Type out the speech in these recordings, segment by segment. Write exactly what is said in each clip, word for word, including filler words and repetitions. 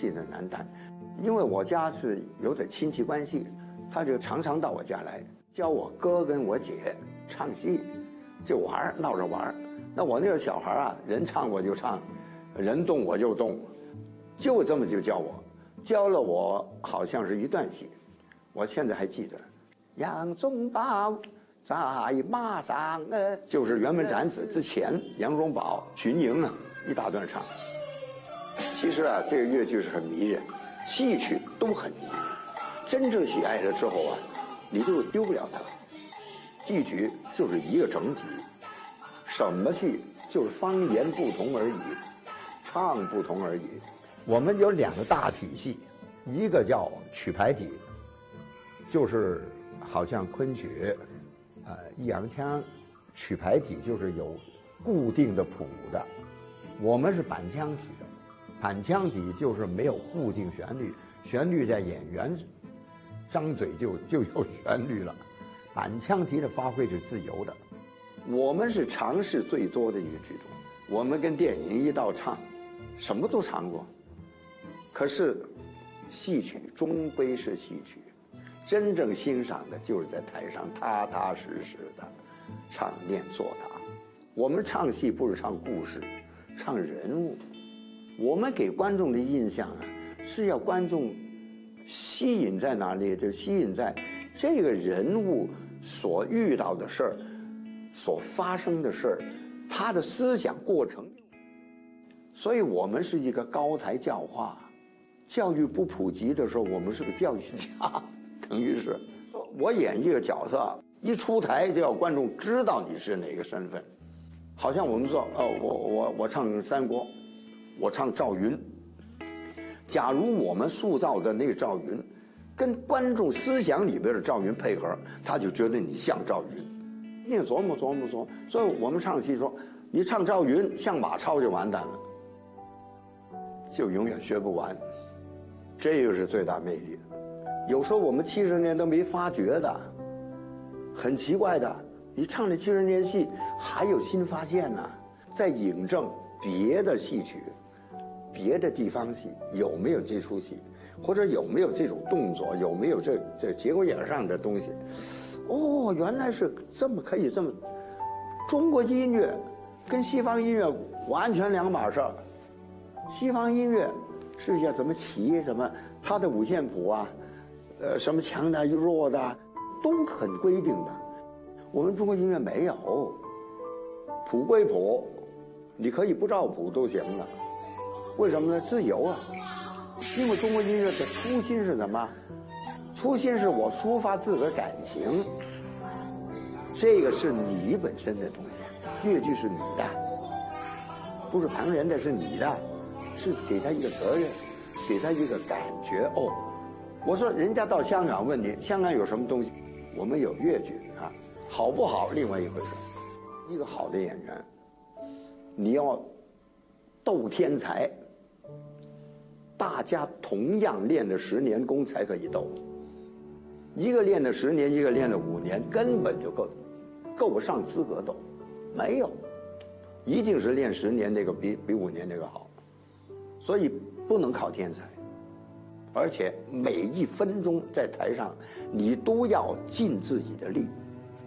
戏的男旦，因为我家是有点亲戚关系，他就常常到我家来教我哥跟我姐唱戏，就玩闹着玩。那我那个小孩啊，人唱我就唱，人动我就动，就这么就教我，教了我好像是一段戏，我现在还记得，杨宗保在马上呃，就是辕门斩子之前，杨宗保群英啊，一大段唱。其实啊，这个越剧是很迷人，戏曲都很迷人。真正喜爱了之后啊，你就丢不了它。戏曲就是一个整体，什么戏就是方言不同而已，唱不同而已。我们有两个大体系，一个叫曲牌体，就是好像昆曲。呃，弋阳腔，曲牌体就是有固定的谱的，我们是板腔体的，板腔体就是没有固定旋律，旋律在演员张嘴就就有旋律了，板腔体的发挥是自由的。我们是尝试最多的一个剧种，我们跟电影一道唱，什么都尝过，可是戏曲终归是戏曲。真正欣赏的就是在台上踏踏实实的唱念做打。我们唱戏不是唱故事，唱人物。我们给观众的印象啊，是要观众吸引在哪里？就吸引在这个人物所遇到的事儿，所发生的事儿，他的思想过程。所以我们是一个高台教化，教育不普及的时候，我们是个教育家。等于是说我演一个角色，一出台就要观众知道你是哪个身份。好像我们说，哦，我我我唱三国，我唱赵云。假如我们塑造的那个赵云，跟观众思想里边的赵云配合，他就觉得你像赵云。你琢磨琢磨琢磨，所以我们唱戏说，你唱赵云像马超就完蛋了，就永远学不完。这个是最大魅力的。有时候我们七十年都没发觉的，很奇怪的。你唱了七十年戏，还有新发现呢，在引证别的戏曲、别的地方戏有没有这出戏，或者有没有这种动作，有没有这这节骨眼上的东西。哦，原来是这么可以这么。中国音乐跟西方音乐完全两码事儿。西方音乐是要怎么起，什么它的五线谱啊。呃，什么强的、弱的，都很规定的。我们中国音乐没有，谱归谱，你可以不照谱都行了。为什么呢？自由啊！因为中国音乐的初心是什么？初心是我抒发自个儿感情，这个是你本身的东西。越剧是你的，不是旁人的，是你的，是给他一个责任，给他一个感觉。哦。我说，人家到香港问你，香港有什么东西？我们有越剧啊，好不好？另外一回事。一个好的演员，你要斗天才，大家同样练了十年功才可以斗。一个练了十年，一个练了五年，根本就够够不上资格斗，没有，一定是练十年那个比比五年那个好，所以不能靠天才。而且每一分钟在台上，你都要尽自己的力。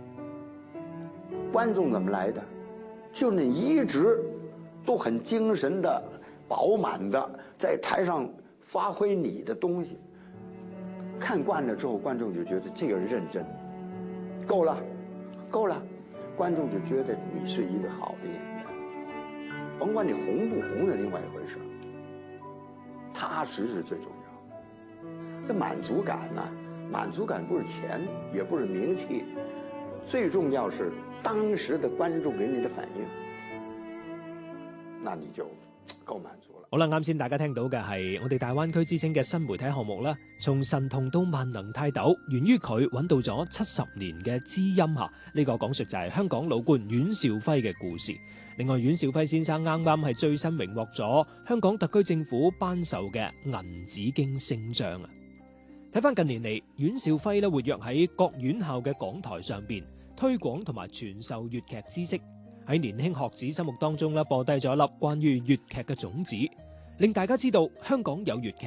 观众怎么来的？就你一直都很精神的、饱满的在台上发挥你的东西。看惯了之后，观众就觉得这个人认真，够了，够了，观众就觉得你是一个好的演员。甭管你红不红是另外一回事，踏实是最重要。这满足感呢、啊？满足感不是錢，也不是名氣，最重要是當時的觀眾給你的反應，那你就夠滿足啦。 好啦，啱先大家聽到嘅係我哋大灣區之星嘅新媒體項目啦，從神童到萬能泰斗，源於佢揾到咗七十年嘅知音嚇。呢、這個講述就係香港老倌阮兆輝嘅故事。另外，阮兆輝先生啱啱係最新榮獲咗香港特區政府頒授嘅銀紫荊星章啊！睇翻近年嚟，阮兆輝咧活躍喺各院校嘅講台上邊，推廣同埋傳授粵劇知識，喺年輕學子心目當中咧播低咗一粒關於粵劇嘅種子，令大家知道香港有粵劇。